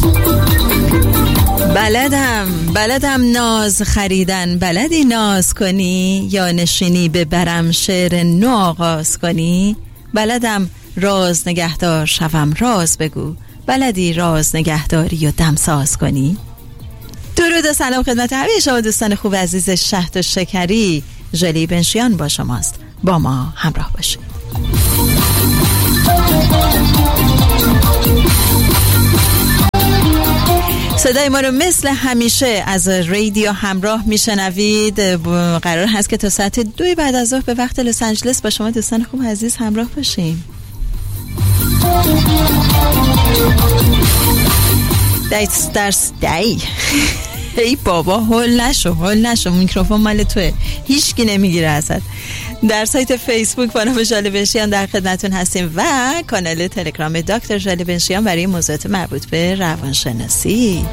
بلدم ناز خریدن، بلدی ناز کنی یا نشینی به برم شعر نو آغاز کنی. بلدم راز نگهدار شوم راز بگو، بلدی راز نگهداری و دمساز کنی. درود و سلام خدمت همه شما دوستان خوب عزیز شهد و شکری. ژلی بنشیان با شماست، با ما همراه باشید. صدای ما رو مثل همیشه از رادیو همراه میشنوید. قرار هست که تا ساعت 2 بعد از ظهر به وقت لس آنجلس با شما دوستان خوب عزیز همراه باشیم. ای بابا هول نشو میکروفون مال توه، هیچکی نمیگیره ازت. در سایت فیسبوک با نام ژلی بنشیان در خدمتون هستیم و کانال تلگرام دکتر ژلی بنشیان برای موضوعات مربوط به روانشناسی.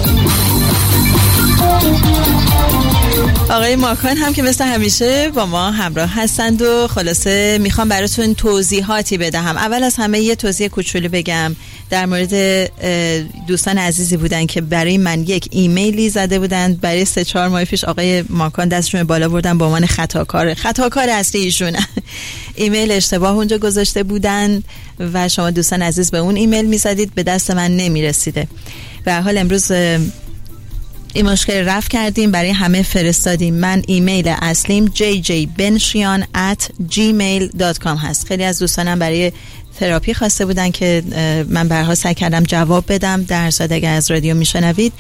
آقای ماکان هم که مثل همیشه با ما همراه هستند و خلاصه میخوام براتون توضیحاتی بدهم. اول از همه یه توضیح کوچولو بگم در مورد دوستان عزیزی بودن که برای من یک ایمیلی زده بودند. برای 3-4 ماه پیش آقای ماکان دستشون بالا بردن با عنوان خطاکار اصلی ایشون ایمیل اشتباه اونجا گذاشته بودند و شما دوستان عزیز به اون ایمیل میزدید، به دست من نمیرسیده. به هر حال امروز این مشکل رفع کردیم، برای همه فرستادیم. من ایمیل اصلیم jjbenchian@gmail.com هست. خیلی از دوستانم برای تراپی خواسته بودن که من برها سعی کردم جواب بدم. در صد اگر از رادیو میشنوید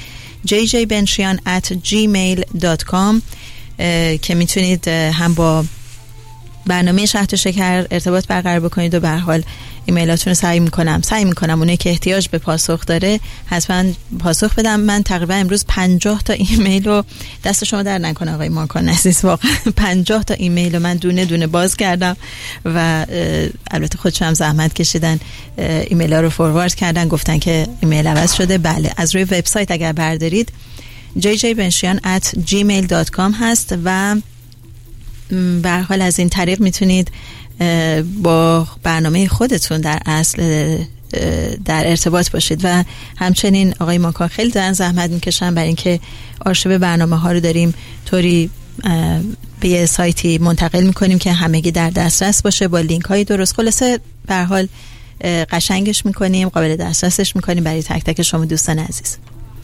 jjbenchian@gmail.com که میتونید هم با برنامه شهد و شکر ارتباط برقرار بکنید و به هر حال ایمیلاتون رو سعی میکنم اونایی که احتیاج به پاسخ داره حتما پاسخ بدم. من تقریبا امروز 50 تا ایمیل رو، دست شما در نکنه آقای ماکان عزیز، واقعا 50 تا ایمیل رو من دونه دونه باز کردم و البته خودشون هم زحمت کشیدن، ایمیل ها رو فوروارد کردن، گفتن که ایمیل عوض شده. بله، از روی وبسایت اگر بردارید jjbenchian@gmail.com هست و به هر حال از این طریق میتونید با برنامه خودتون در اصل در ارتباط باشید. و همچنین آقای ماکان خیلی دارن زحمت میکشن برای اینکه آرشیو برنامه ها رو داریم طوری به یه سایتی منتقل میکنیم که همگی در دسترس باشه با لینک های درست. خلاصه به هر حال قشنگش میکنیم، قابل دسترسش میکنیم برای تک تک شما دوستان عزیز.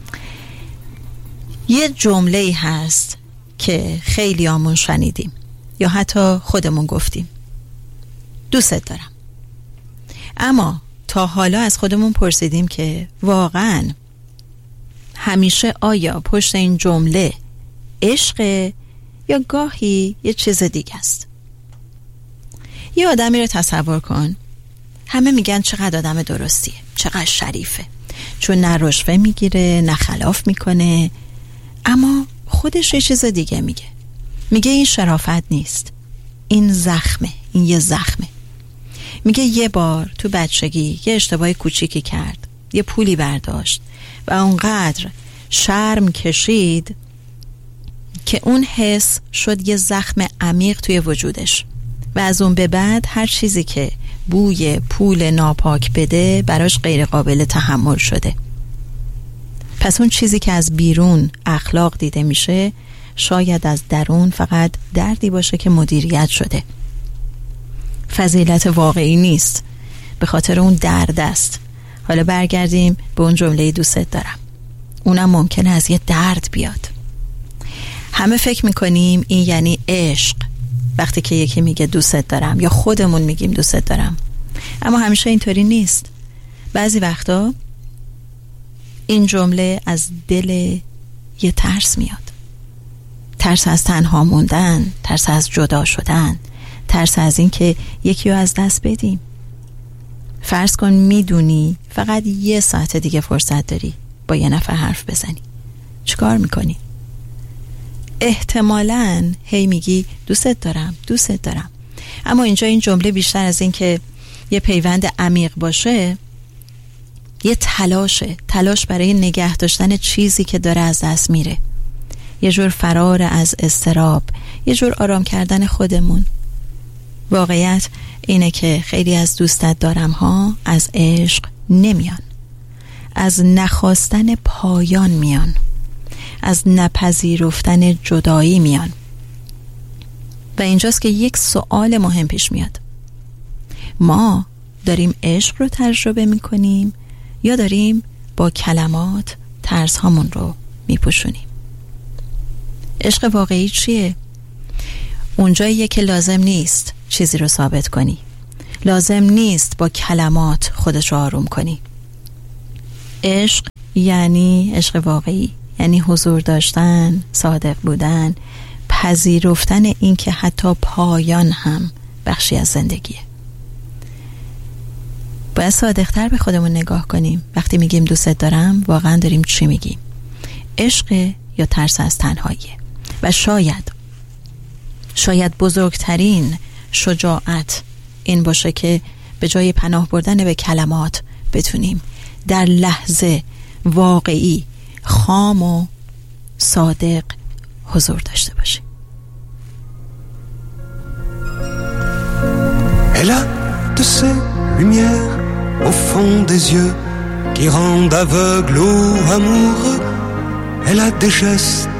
یه جمله‌ای هست که خیلی آمون شنیدیم یا حتی خودمون گفتیم: دوست دارم. اما تا حالا از خودمون پرسیدیم که واقعا همیشه آیا پشت این جمله عشق یا گاهی یه چیز دیگه است؟ یه آدمی رو تصور کن، همه میگن چقدر آدم درستیه، چقدر شریفه، چون نه رشوه میگیره نه خلاف میکنه، اما خودش یه چیز دیگه میگه این شرافت نیست، این زخمه، این یه زخمه. میگه یه بار تو بچگی یه اشتباه کوچیکی کرد، یه پولی برداشت و اونقدر شرم کشید که اون حس شد یه زخم عمیق توی وجودش و از اون به بعد هر چیزی که بوی پول ناپاک بده براش غیر قابل تحمل شده. پس اون چیزی که از بیرون اخلاق دیده میشه شاید از درون فقط دردی باشه که مدیریت شده. فضیلت واقعی نیست، به خاطر اون درد است. حالا برگردیم به اون جمله دوست دارم. اونم ممکنه از یه درد بیاد. همه فکر میکنیم این یعنی عشق وقتی که یکی میگه دوست دارم یا خودمون میگیم دوست دارم، اما همیشه اینطوری نیست. بعضی وقتا این جمله از دل یه ترس میاد، ترس از تنها موندن، ترس از جدا شدن، ترس از این که یکی رو از دست بدیم. فرض کن میدونی فقط 1 ساعت دیگه فرصت داری با یه نفر حرف بزنی، چیکار میکنی؟ احتمالاً هی میگی دوست دارم، اما اینجا این جمله بیشتر از این که یه پیوند عمیق باشه، یه تلاش برای نگه داشتن چیزی که داره از دست میره، یه جور فرار از اضطراب، یه جور آرام کردن خودمون. واقعیت اینه که خیلی از دوستت دارم ها از عشق نمیان، از نخواستن پایان میان، از نپذیرفتن جدایی میان. و اینجاست که یک سوال مهم پیش میاد: ما داریم عشق رو تجربه میکنیم یا داریم با کلمات ترس هامون رو میپوشونیم؟ عشق واقعی چیه؟ اونجاییه که لازم نیست چیزی رو ثابت کنی، لازم نیست با کلمات خودش رو آروم کنی. عشق یعنی عشق واقعی، یعنی حضور داشتن، صادق بودن، پذیرفتن این که حتی پایان هم بخشی از زندگیه. باید صادق‌تر به خودمون نگاه کنیم. وقتی میگیم دوست دارم، واقعا داریم چی میگیم؟ عشق یا ترس از تنهاییه؟ و شاید بزرگترین شجاعت این باشه که به جای پناه بردن به کلمات بتونیم در لحظه واقعی، خام و صادق حضور داشته باشیم. Elle a de ces lumières au fond des yeux qui rendent aveugle ou amoureux. Elle a des gestes